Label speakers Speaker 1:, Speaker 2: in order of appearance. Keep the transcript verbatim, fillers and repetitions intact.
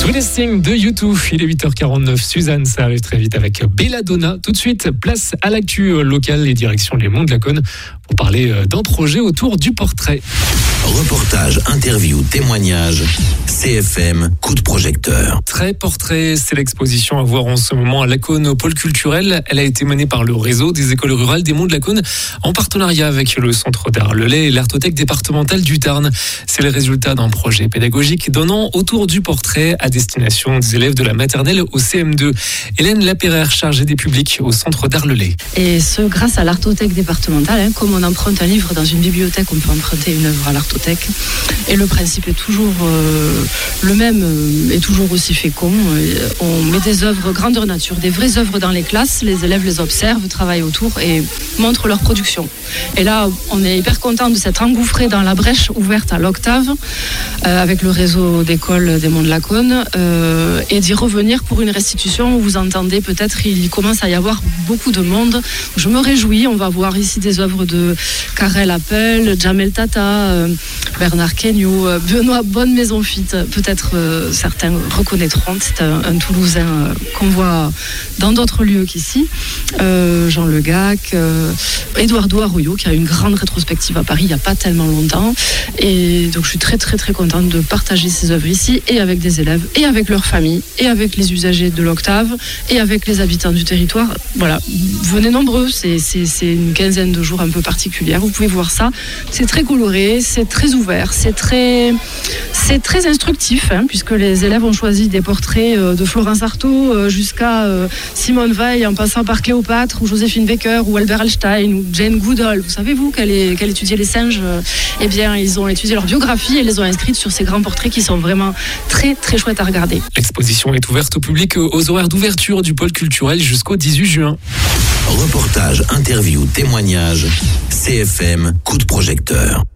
Speaker 1: Sting de YouTube, il est huit heures quarante-neuf. Suzanne, ça arrive très vite avec Belladonna. Tout de suite, place à l'actu locale et direction les Monts de Laconne pour parler d'un projet autour du portrait.
Speaker 2: Reportage, interview, témoignage, C F M, coup de projecteur.
Speaker 1: Trait portrait, c'est l'exposition à voir en ce moment à Laconne au pôle culturel. Elle a été menée par le réseau des écoles rurales des Monts de Laconne en partenariat avec le Centre d'art Le Lay et l'Artothèque départementale du Tarn. C'est le résultat d'un projet pédagogique donnant autour du portrait à destination des élèves de la maternelle au C M deux. Hélène Lapéraire, chargée des publics au Centre d'art Le Lay.
Speaker 3: Et ce, grâce à l'Artothèque départementale, hein, comme on emprunte un livre dans une bibliothèque, on peut emprunter une œuvre à l'Artothèque. Et le principe est toujours euh, le même, euh, est toujours aussi fécond. On met des œuvres grandeur nature, des vraies œuvres dans les classes, les élèves les observent, travaillent autour et montrent leur production. Et là, on est hyper content de s'être engouffré dans la brèche ouverte à l'Octave, euh, avec le réseau d'écoles des Monts de Laconne, euh, et d'y revenir pour une restitution où vous entendez peut-être, il commence à y avoir beaucoup de monde. Je me réjouis, on va voir ici des œuvres de Karel Appel, Jamel Tata, euh, Bernard Kenyo, euh, Benoît Bonne-Maison-Fit, peut-être euh, certains reconnaîtront, c'est un, un Toulousain euh, qu'on voit dans d'autres lieux qu'ici, euh, Jean Le Gac, euh, Eduardo Arroyo qui a une grande rétrospective à Paris il n'y a pas tellement longtemps, et donc je suis très très très contente de partager ces œuvres ici et avec des élèves et avec leurs familles et avec les usagers de l'Octave et avec les habitants du territoire. Voilà, venez nombreux, c'est, c'est, c'est une quinzaine de jours un peu particulière, vous pouvez voir ça, c'est très coloré, c'est très ouvert, c'est très, c'est très instructif, hein, puisque les élèves ont choisi des portraits euh, de Florence Artaud euh, jusqu'à euh, Simone Veil, en passant par Cléopâtre ou Joséphine Baker ou Albert Einstein ou Jane Goodall. Vous savez vous qu'elle, est, qu'elle étudiait les singes, euh, eh bien ils ont étudié leur biographie et les ont inscrites sur ces grands portraits qui sont vraiment très très chouettes à regarder.
Speaker 1: L'exposition est ouverte au public aux horaires d'ouverture du pôle culturel jusqu'au dix-huit juin.
Speaker 2: Reportage, interview, témoignage, C F M, coup de projecteur.